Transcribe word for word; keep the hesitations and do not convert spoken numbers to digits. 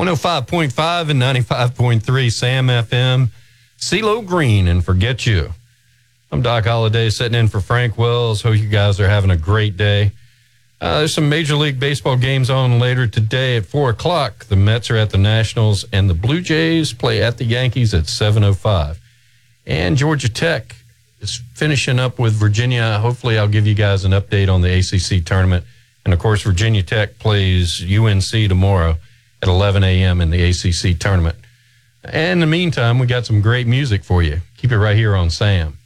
one oh five point five and ninety-five point three Sam F M. CeeLo Green and Forget You. I'm Doc Holliday sitting in for Frank Wells. Hope you guys are having a great day. Uh, there's some Major League Baseball games on later today at four o'clock. The Mets are at the Nationals, and the Blue Jays play at the Yankees at seven oh five. And Georgia Tech is finishing up with Virginia. Hopefully I'll give you guys an update on the A C C tournament. And, of course, Virginia Tech plays U N C tomorrow at eleven a.m. in the A C C tournament. And in the meantime, we got some great music for you. Keep it right here on Sam.